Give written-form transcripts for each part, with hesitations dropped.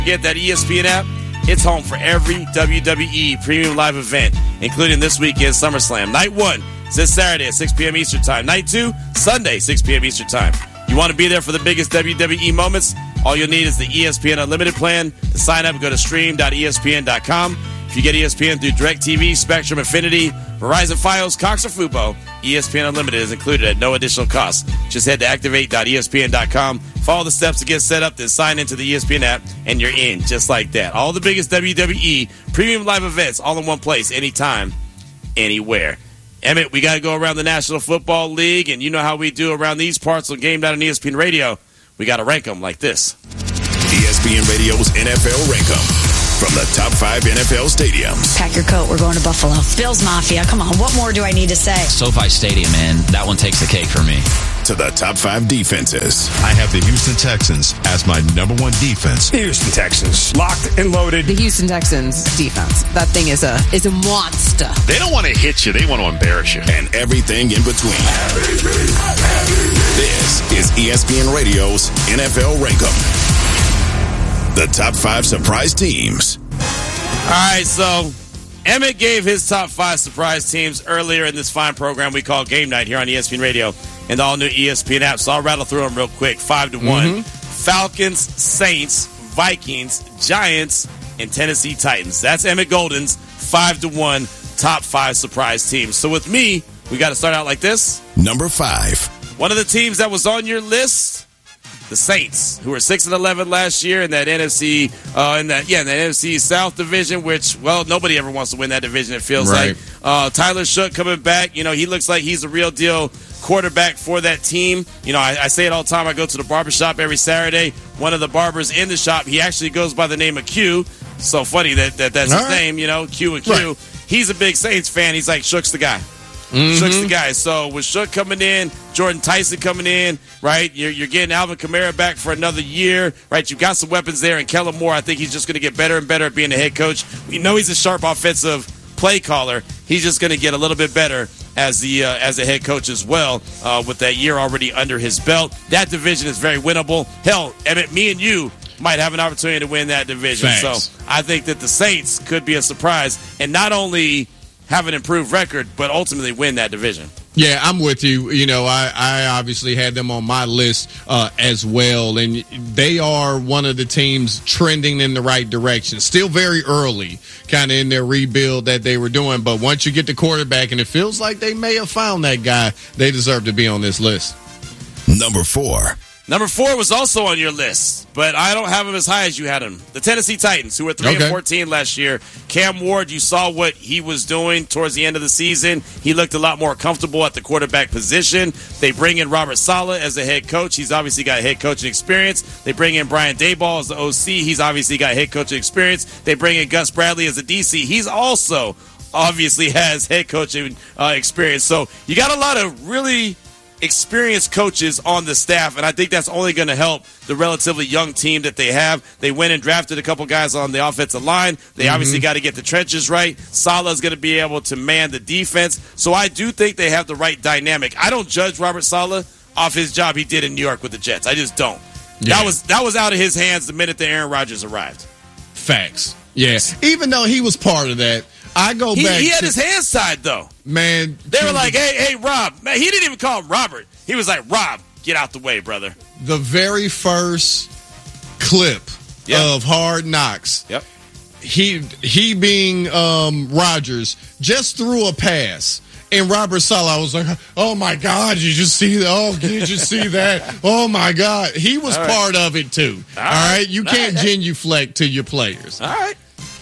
Get that ESPN app. It's home for every WWE premium live event, including this weekend's SummerSlam. Night 1 is this Saturday at 6 p.m. Eastern Time. Night 2, Sunday, 6 p.m. Eastern Time. You want to be there for the biggest WWE moments? All you'll need is the ESPN Unlimited plan. To sign up, go to stream.espn.com. If you get ESPN through DirecTV, Spectrum, Infinity, Verizon Fios, Cox, or Fubo, ESPN Unlimited is included at no additional cost. Just head to activate.espn.com, follow the steps to get set up, then sign into the ESPN app, and you're in just like that. All the biggest WWE premium live events all in one place, anytime, anywhere. Emmett, we got to go around the National Football League, and you know how we do around these parts on Game Night on ESPN Radio. We got to rank them like this. ESPN Radio's NFL Rank 'em. From the top 5 NFL stadiums. Pack your coat. We're going to Buffalo. Bills Mafia. Come on. What more do I need to say? SoFi Stadium, man. That one takes the cake for me. To the top 5 defenses. I have the Houston Texans as my number 1 defense. The Houston Texans. Locked and loaded. The Houston Texans defense. That thing is a monster. They don't want to hit you. They want to embarrass you. And everything in between. This is ESPN Radio's NFL Rank 'em. The top 5 surprise teams. All right, so Emmett gave his top 5 surprise teams earlier in this fine program we call Game Night here on ESPN Radio and the all-new ESPN app. So I'll rattle through them real quick. 5-1. Falcons, Saints, Vikings, Giants, and Tennessee Titans. That's Emmett Golden's 5-1 top 5 surprise teams. So with me, we got to start out like this. Number 5. One of the teams that was on your list, the Saints, who were 6-11 last year in that NFC, in that NFC South division, which, well, nobody ever wants to win that division. It feels like Tyler Shook coming back. You know, he looks like he's a real deal quarterback for that team. You know, I say it all the time. I go to the barbershop every Saturday. One of the barbers in the shop, he actually goes by the name of Q. So funny that's his name. You know, Q and Q. Right. He's a big Saints fan. He's like, Shook's the guy. Shook's the guy. So with Shook coming in, Jordan Tyson coming in, right? You're getting Alvin Kamara back for another year, right? You've got some weapons there. And Kellen Moore, I think he's just going to get better and better at being a head coach. We know he's a sharp offensive play caller. He's just going to get a little bit better as a head coach as well with that year already under his belt. That division is very winnable. Hell, Emmett, me and you might have an opportunity to win that division. Thanks. So I think that the Saints could be a surprise and not only have an improved record, but ultimately win that division. Yeah, I'm with you. You know, I obviously had them on my list as well, and they are one of the teams trending in the right direction. Still very early, kind of in their rebuild that they were doing, but once you get the quarterback, and it feels like they may have found that guy, they deserve to be on this list. Number 4. Number 4 was also on your list, but I don't have him as high as you had him. The Tennessee Titans, who were 3-14 last year. Cam Ward, you saw what he was doing towards the end of the season. He looked a lot more comfortable at the quarterback position. They bring in Robert Saleh as the head coach. He's obviously got head coaching experience. They bring in Brian Daboll as the OC. He's obviously got head coaching experience. They bring in Gus Bradley as the DC. He's also obviously has head coaching experience. So you got a lot of really experienced coaches on the staff, and I think that's only going to help the relatively young team that they have. They went and drafted a couple guys on the offensive line. They obviously got to get the trenches right. Saleh's going to be able to man the defense. So I do think they have the right dynamic. I don't judge Robert Saleh off his job he did in New York with the Jets. I just don't. Yeah. That was out of his hands the minute that Aaron Rodgers arrived. Facts. Yes. Even though he was part of that, I go back. He had his hands tied, though. Man. They were like, hey, Rob. Man, he didn't even call him Robert. He was like, Rob, get out the way, brother. The very first clip of Hard Knocks, he being Rodgers, just threw a pass. And Robert Saleh was like, oh, my God, did you see that? Oh, did you see that? Oh, my God. He was part of it, too. All right? You can't genuflect to your players. All right.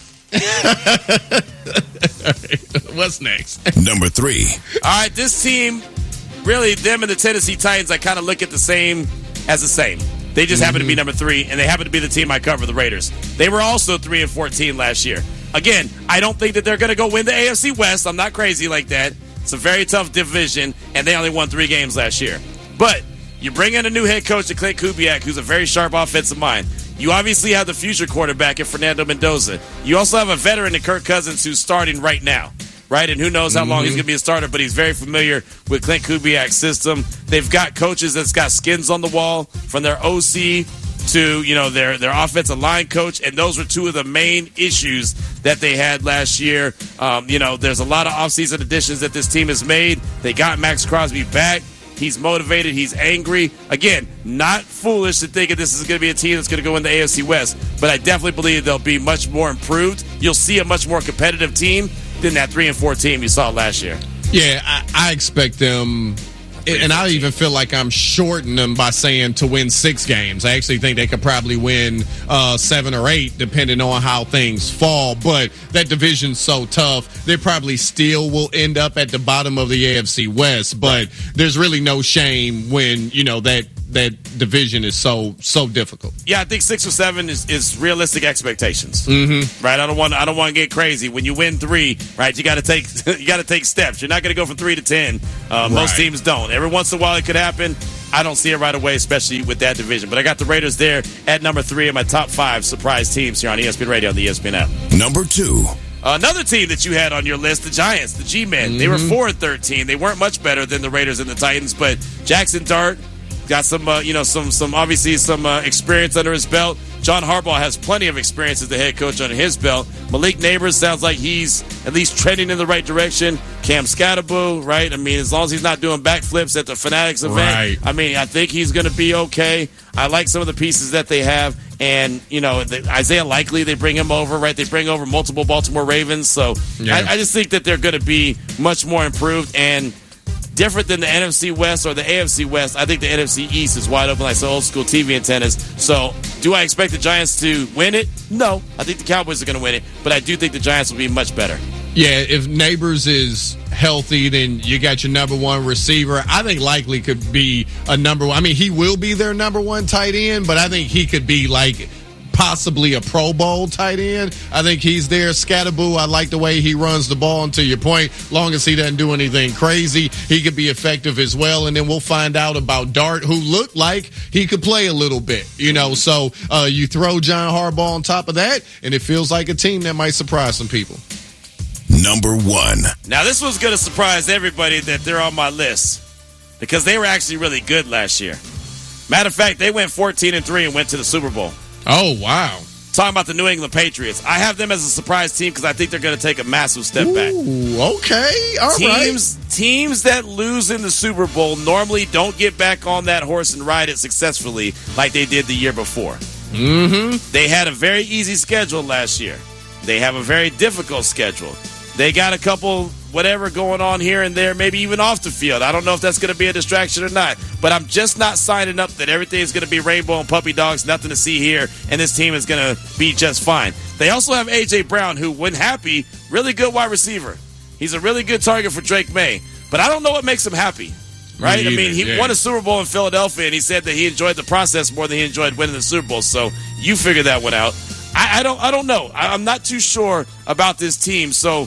What's next? Number 3. All right, this team, really, them and the Tennessee Titans, I kind of look at the same as the same. They just happen to be number 3, and they happen to be the team I cover, the Raiders. They were also 3-14 last year. Again, I don't think that they're going to go win the AFC West. I'm not crazy like that. It's a very tough division, and they only won 3 games last year. But you bring in a new head coach, Clint Kubiak, who's a very sharp offensive mind. You obviously have the future quarterback in Fernando Mendoza. You also have a veteran in Kirk Cousins who's starting right now, right? And who knows how long he's going to be a starter, but he's very familiar with Clint Kubiak's system. They've got coaches that's got skins on the wall, from their OC to, their offensive line coach, and those were two of the main issues that they had last year. There's a lot of offseason additions that this team has made. They got Max Crosby back. He's motivated. He's angry. Again, not foolish to think that this is going to be a team that's going to go in the AFC West, but I definitely believe they'll be much more improved. You'll see a much more competitive team than that 3-4 team you saw last year. Yeah, I expect them, and I even feel like I'm shorting them by saying to win 6 games. I actually think they could probably win 7 or 8, depending on how things fall. But that division's so tough, they probably still will end up at the bottom of the AFC West. But there's really no shame when, that division is so difficult. Yeah, I think 6 or 7 is realistic expectations. Mm-hmm. Right? I don't want to get crazy. When you win 3, right, you got to take steps. You're not going to go from 3 to 10. Most teams don't. Every once in a while it could happen. I don't see it right away, especially with that division. But I got the Raiders there at number 3 in my top 5 surprise teams here on ESPN Radio on the ESPN app. Number 2. Another team that you had on your list, the Giants, the G-Men. They were 4-13. They weren't much better than the Raiders and the Titans, but Jackson Dart got some experience under his belt. John Harbaugh has plenty of experience as the head coach under his belt. Malik Neighbors sounds like he's at least trending in the right direction. Cam Scatterbo, right? I mean, as long as he's not doing backflips at the Fanatics event, right. I mean, I think he's going to be okay. I like some of the pieces that they have. And, Isaiah Likely, they bring him over, right? They bring over multiple Baltimore Ravens. So yeah. I just think that they're going to be much more improved and different than the NFC West or the AFC West. I think the NFC East is wide open like some old school TV antennas. So do I expect the Giants to win it? No. I think the Cowboys are going to win it, but I do think the Giants will be much better. Yeah, if Neighbors is healthy, then you got your number 1 receiver. I think Likely could be a number 1. I mean, he will be their number 1 tight end, but I think he could be like possibly a Pro Bowl tight end. I think he's there. Scatterbo, I like the way he runs the ball, and to your point, long as he doesn't do anything crazy, he could be effective as well. And then we'll find out about Dart, who looked like he could play a little bit, So you throw John Harbaugh on top of that, and it feels like a team that might surprise some people. Number 1. Now, this one's going to surprise everybody that they're on my list because they were actually really good last year. Matter of fact, they went 14-3 and went to the Super Bowl. Oh, wow. Talking about the New England Patriots. I have them as a surprise team because I think they're going to take a massive step back. Okay. All right. Teams that lose in the Super Bowl normally don't get back on that horse and ride it successfully like they did the year before. Mm-hmm. They had a very easy schedule last year. They have a very difficult schedule. They got a couple whatever going on here and there, maybe even off the field. I don't know if that's going to be a distraction or not, but I'm just not signing up that everything's going to be rainbow and puppy dogs, nothing to see here, and this team is going to be just fine. They also have A.J. Brown, who, when happy, really good wide receiver. He's a really good target for Drake May, but I don't know what makes him happy. Right? I mean, he won a Super Bowl in Philadelphia, and he said that he enjoyed the process more than he enjoyed winning the Super Bowl. So you figure that one out. I don't know. I'm not too sure about this team. So,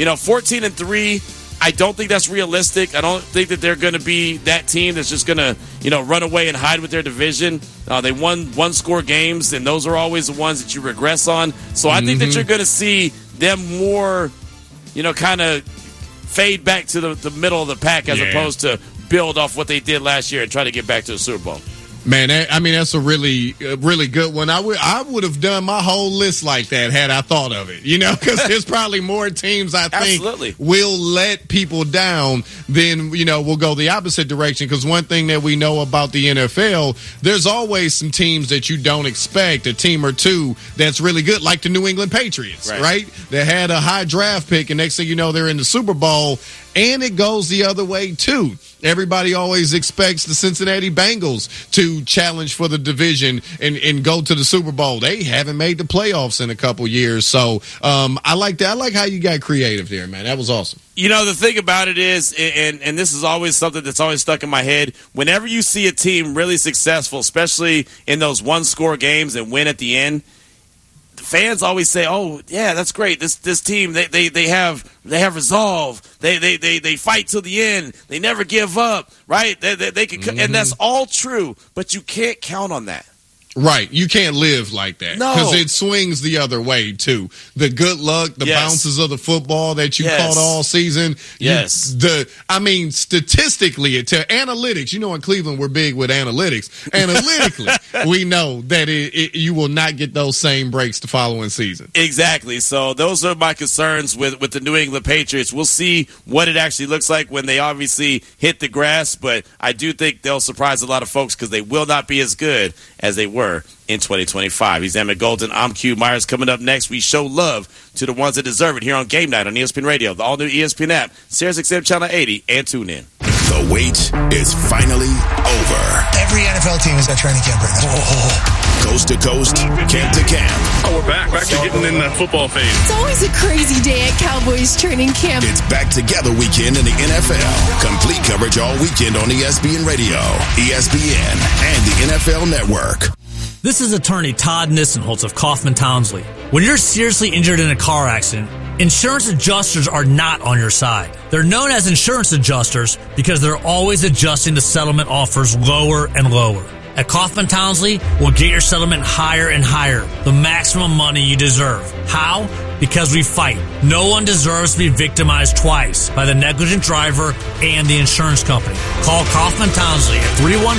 14-3, I don't think that's realistic. I don't think that they're going to be that team that's just going to, run away and hide with their division. They won one-score games, and those are always the ones that you regress on. So I think that you're going to see them more, kind of fade back to the middle of the pack as opposed to build off what they did last year and try to get back to the Super Bowl. Man, that's a really good one. I would have done my whole list like that had I thought of it, because there's probably more teams I think will let people down than, we'll go the opposite direction. Because one thing that we know about the NFL, there's always some teams that you don't expect, a team or two that's really good, like the New England Patriots, right? They had a high draft pick, and next thing you know, they're in the Super Bowl. And it goes the other way, too. Everybody always expects the Cincinnati Bengals to challenge for the division and go to the Super Bowl. They haven't made the playoffs in a couple years. So I like that. I like how you got creative there, man. That was awesome. The thing about it is, and this is always something that's always stuck in my head, whenever you see a team really successful, especially in those one-score games and win at the end, fans always say, "Oh, yeah, that's great. This team, they have resolve. They fight till the end. They never give up, right? They can, and that's all true. But you can't count on that, Right. You can't live like that. No. Because it swings the other way, too. The good luck, the bounces of the football that you caught all season. Yes. Statistically, to analytics, in Cleveland, we're big with analytics. Analytically, we know that you will not get those same breaks the following season. Exactly. So those are my concerns with the New England Patriots. We'll see what it actually looks like when they obviously hit the grass, but I do think they'll surprise a lot of folks because they will not be as good as they were in 2025. He's Emmett Golden. I'm Q Myers. Coming up next, we show love to the ones that deserve it here on Game Night on ESPN Radio, the all-new ESPN app, SiriusXM Channel 80, and tune in. The wait is finally over. Every NFL team is at training camp right now. Coast to coast, camp to camp. Oh, we're back to getting in the football phase. It's always a crazy day at Cowboys training camp. It's back together weekend in the NFL. Complete coverage all weekend on ESPN Radio, ESPN, and the NFL Network. This is attorney Todd Nissenholtz of Kaufman Townsley. When you're seriously injured in a car accident, insurance adjusters are not on your side. They're known as insurance adjusters because they're always adjusting the settlement offers lower and lower. At Kaufman Townsley, we'll get your settlement higher and higher, the maximum money you deserve. How? Because we fight. No one deserves to be victimized twice by the negligent driver and the insurance company. Call Kaufman Townsley at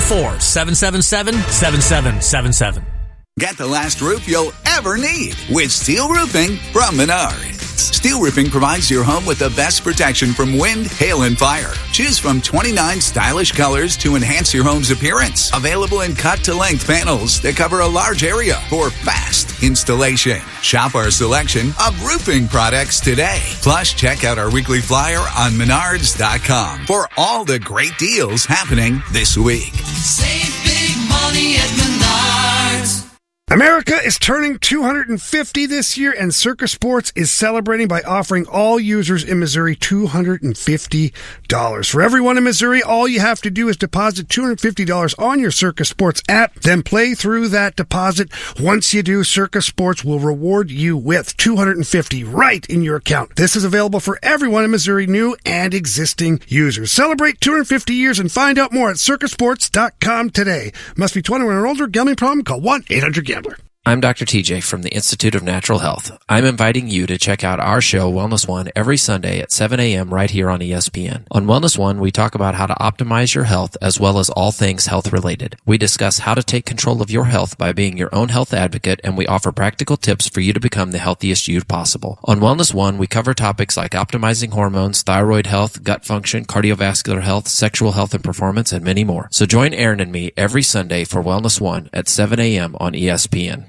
314-777-7777. Get the last roof you'll ever need with steel roofing from Menards. Steel roofing provides your home with the best protection from wind, hail, and fire. Choose from 29 stylish colors to enhance your home's appearance. Available in cut-to-length panels that cover a large area for fast installation. Shop our selection of roofing products today. Plus, check out our weekly flyer on Menards.com for all the great deals happening this week. Save big money at Menards. America is turning 250 this year, and Circa Sports is celebrating by offering all users in Missouri $250. For everyone in Missouri, all you have to do is deposit $250 on your Circa Sports app, then play through that deposit. Once you do, Circa Sports will reward you with $250 right in your account. This is available for everyone in Missouri, new and existing users. Celebrate 250 years and find out more at circasports.com today. Must be 21 or older. Gambling problem? Call 1-800-GAMBLER. I'm Dr. TJ from the Institute of Natural Health. I'm inviting you to check out our show, Wellness One, every Sunday at 7 a.m. right here on ESPN. On Wellness One, we talk about how to optimize your health as well as all things health related. We discuss how to take control of your health by being your own health advocate, and we offer practical tips for you to become the healthiest you possible. On Wellness One, we cover topics like optimizing hormones, thyroid health, gut function, cardiovascular health, sexual health and performance, and many more. So join Aaron and me every Sunday for Wellness One at 7 a.m. on ESPN.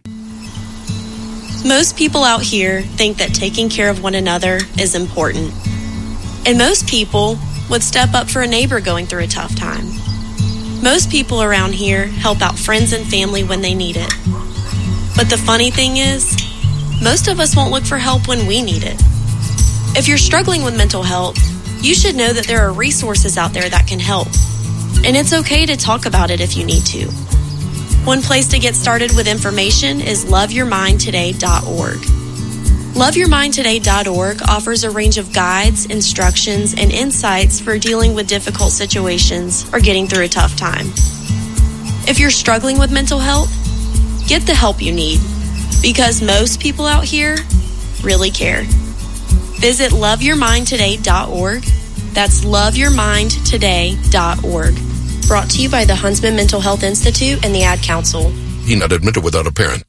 Most people out here think that taking care of one another is important. And most people would step up for a neighbor going through a tough time. Most people around here help out friends and family when they need it. But the funny thing is, most of us won't look for help when we need it. If you're struggling with mental health, you should know that there are resources out there that can help. And it's okay to talk about it if you need to. One place to get started with information is loveyourmindtoday.org. Loveyourmindtoday.org offers a range of guides, instructions, and insights for dealing with difficult situations or getting through a tough time. If you're struggling with mental health, get the help you need, because most people out here really care. Visit loveyourmindtoday.org. That's loveyourmindtoday.org. Brought to you by the Huntsman Mental Health Institute and the Ad Council. He not admitted without a parent.